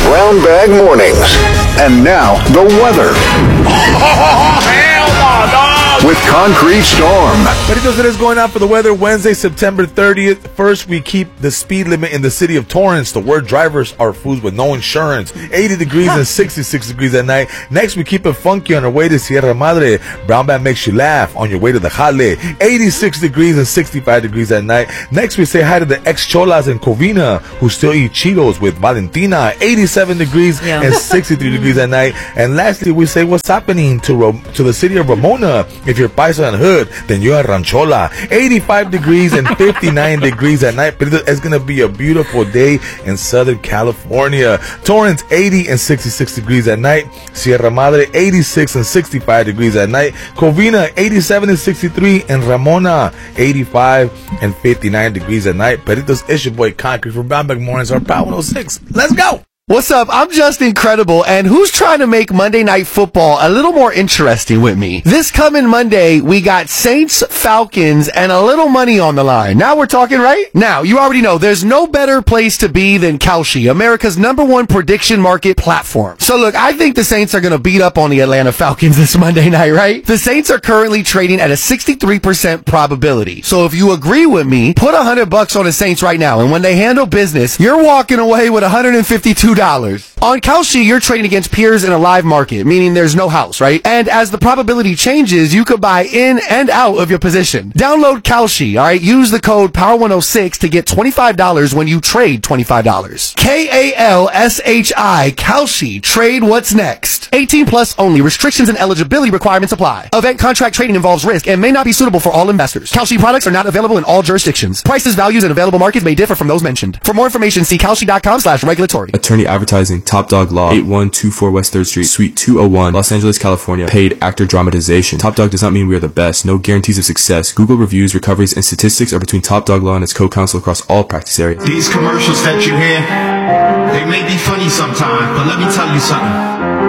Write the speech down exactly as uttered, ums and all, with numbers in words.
Brown Bag Mornings. And now, the weather. With Concrete Storm. Peritos, it is going on for the weather Wednesday, September thirtieth. First, we keep the speed limit in the city of Torrance. The word drivers are fools with no insurance. eighty degrees and sixty-six degrees at night. Next, we keep it funky on our way to Sierra Madre. Brown Bag makes you laugh on your way to the Jale. eighty-six degrees and sixty-five degrees at night. Next, we say hi to the ex-cholas in Covina who still eat Cheetos with Valentina. eighty-seven degrees yeah. and sixty-three degrees at night. And lastly, we say what's happening to Ro- to the city of Ramona. If you're Paisa and Hood, then you're a Ranchola. eighty-five degrees and fifty-nine degrees at night. But it's going to be a beautiful day in Southern California. Torrance, eighty and sixty-six degrees at night. Sierra Madre, eighty-six and sixty-five degrees at night. Covina, eighty-seven and sixty-three. And Ramona, eighty-five and fifty-nine degrees at night. Peritos, it's your boy Concrete from Brown Bag Mornings, our Power one oh six. Let's go! What's up? I'm just incredible, and who's trying to make Monday Night Football a little more interesting with me? This coming Monday, we got Saints, Falcons, and a little money on the line. Now we're talking, right? Now, you already know, there's no better place to be than Kalshi, America's number one prediction market platform. So look, I think the Saints are going to beat up on the Atlanta Falcons this Monday night, right? The Saints are currently trading at a sixty-three percent probability. So if you agree with me, put one hundred bucks on the Saints right now, and when they handle business, you're walking away with one hundred fifty-two dollars. On Kalshi, you're trading against peers in a live market, meaning there's no house, right? And as the probability changes, you could buy in and out of your position. Download Kalshi, all right? Use the code Power one oh six to get twenty-five dollars when you trade twenty-five dollars. K A L S H I, Kalshi. Trade what's next. eighteen plus only. Restrictions and eligibility requirements apply. Event contract trading involves risk and may not be suitable for all investors. Kalshi products are not available in all jurisdictions. Prices, values, and available markets may differ from those mentioned. For more information, see kalshi.com slash regulatory. Attorney advertising. Top Dog Law, eighty-one twenty-four West third Street, Suite two oh one, Los Angeles, California. Paid actor dramatization. Top Dog does not mean we are the best. No guarantees of success. Google reviews, recoveries, and statistics are between Top Dog Law and its co-counsel across all practice areas. These commercials that you hear, they may be funny sometimes, but let me tell you something.